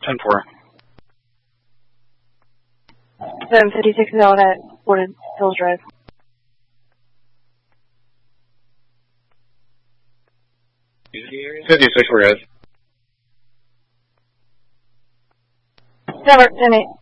10-4. 756 is out at Wooded Hills Drive. area? 56, we're good. Never, 10-8.